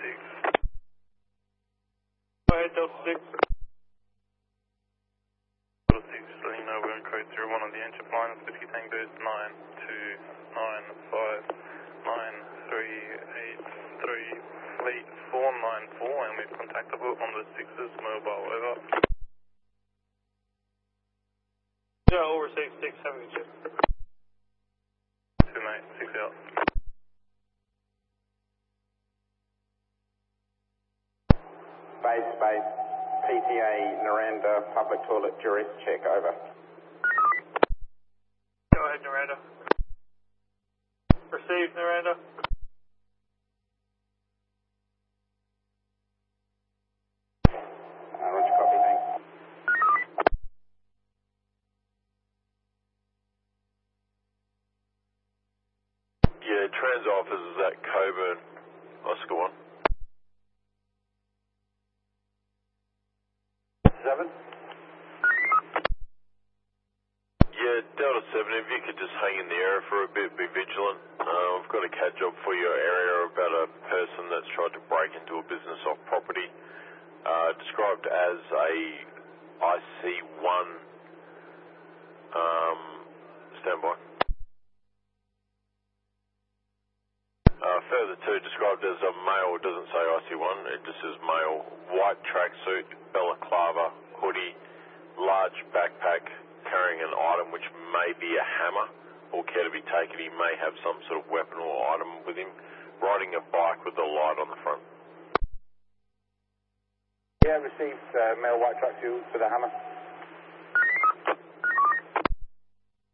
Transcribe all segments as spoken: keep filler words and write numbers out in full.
six. Go ahead, Delta six. Delta six, just letting you know we're in code zero one on the engine line. Whiskey Tango nine two nine five nine three eight three fleet four nine four, and we've contactable on the sixes mobile, over. Yeah, all received six, having a check. Two mate, six out. Base, base, P T A, Naranda, public toilet, duress check, over. Go ahead, Naranda. Received, Naranda. Uh, Roger, copy, thanks. Yeah, trans office is at Coburn, Oscar one. Seven? Yeah, Delta seven, if you could just hang in the area for a bit, be vigilant. Uh, I've got a cat job for your area about a person that's tried to break into a business off property, uh, described as a I C one, um, standby. Uh, further to, described as a male, it doesn't say I C one, it just says male, white tracksuit, balaclava, hoodie, large backpack, carrying an item which may be a hammer or care to be taken. He may have some sort of weapon or item with him, riding a bike with a light on the front. Yeah, received uh, male white tracksuit with a hammer.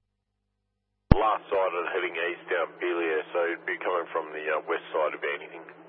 Last sighted heading east down Beelier, so it'd be coming from the uh, west side of anything.